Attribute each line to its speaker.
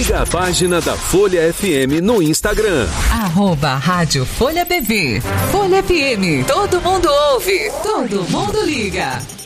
Speaker 1: Siga a página da Folha FM no Instagram.
Speaker 2: @Rádio Folha BV. Folha FM. Todo mundo ouve. Todo mundo liga.